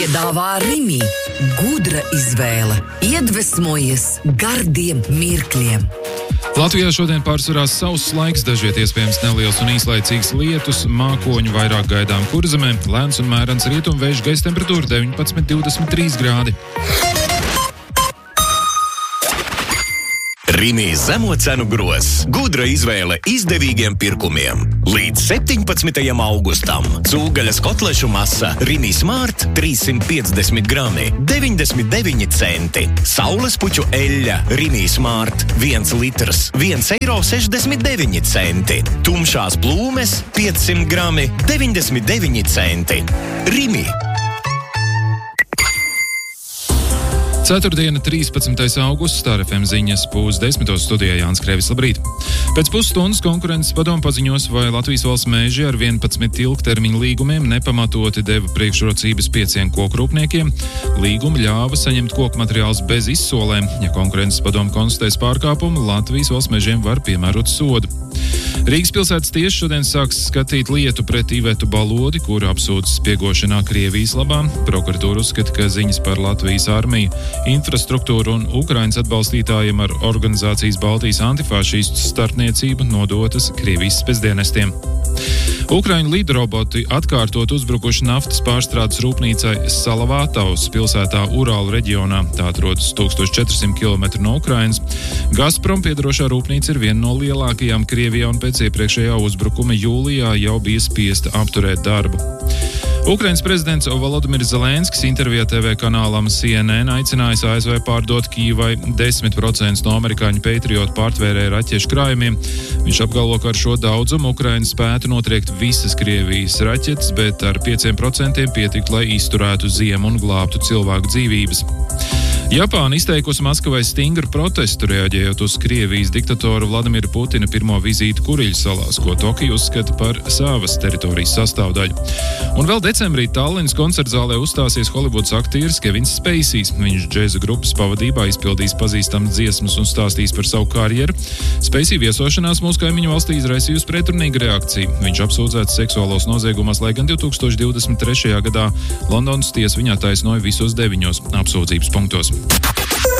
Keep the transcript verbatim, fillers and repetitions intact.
Piedāvā Rimi gudra izvēle, iedvesmojies gardiem mirkļiem. Latvijā šodien pārsvarā sauss laiks, dažviet iespējams neliels un īslaicīgs lietus, mākoņu vairāk gaidām Kurzemē, lēns un mērens rietumvējš, gaisa temperatūra deviņpadsmit līdz divdesmit trīs grādi. Rimi zemo cenu grozs. Gudra izvēle izdevīgiem pirkumiem. Līdz septiņpadsmitajam augustam. Cūgaļas kotlešu masa Rimi Smart trīssimt piecdesmit grami, deviņdesmit deviņi centi. Saulespuķu eļļa Rimi Smart viens litrs, viens eiro sešdesmit deviņi centi. Tumšās plūmes piecsimt grami, deviņdesmit deviņi centi. Rimi. Ceturtdiena, trīspadsmitais augusts, Star F M ziņas pūs desmitos studijā Jānis Krevis, labrīt. Pēc pusstundas konkurences padome paziņos, vai Latvijas valsts meži ar vienpadsmit ilgtermiņa līgumiem nepamatoti deva priekšrocības pieciem kokrūpniekiem. Līgumi ļāva saņemt koku materiālus bez izsolēm. Ja konkurences padome konstatēs pārkāpumu, Latvijas valsts mežiem var piemērot sodu. Rīgas pilsētas tiesa šodien sāks skatīt lietu pret Ivetu Balodi, kuru apsūdz spiegošanā Krievijas labā. Prokuratūra uzskata, ka ziņas par Latvijas armiju, infrastruktūru un Ukrainas atbalstītājiem ar organizācijas Baltijas antifašistu starpniecību nodotas Krievijas spēcdienestiem. Ukraiņu lidroboti atkārtot uzbrukuši naftas pārstrādes rūpnīcai Salavātaus pilsētā Urālu reģionā. Tā atrodas tūkstoš četri simti kilometri no Ukrainas. Gazprom piedarošā rūpnīca ir viena no lielākajām Krievijā un pēc iepriekšējā uzbrukuma jūlijā jau bija spiesta apturēt darbu. Ukrainas prezidents Volodimirs Zelenskis intervijā T V kanālam C N N aicinājis A S V pārdot Kijevai desmit procenti no amerikāņu Patriot pārtvērēju raķešu krājumiem. Viņš apgalvo, ka ar šo daudzumu Ukraina spētu notriekt visas Krievijas raķetes, bet ar pieciem procentiem pietiktu, lai izturētu ziemu un glābtu cilvēku dzīvības. Japāna izteikusi Maskavai stingru protestu, reaģējot uz Krievijas diktatoru Vladimira Putina pirmo vizīti Kuriļu salās, ko Tokija uzskata par savas teritorijas sastāvdaļu. Un vēl decembrī Tallinas koncertzālē uzstāsies Holivudas aktieris Kevins Spacejs. Viņš džēza grupas pavadībā izpildīs pazīstamas dziesmas un stāstīs par savu karjeru. Spacey viesošanās mūsu kaimiņu valstī izraisījusi pretrunīgu reakciju. Viņš apsūdzēts seksuālos noziegumos, lai gan divtūkstoš divdesmit trešajā gadā Londonas tiesa viņā taisnoja visos deviņos apsūdzības punktos.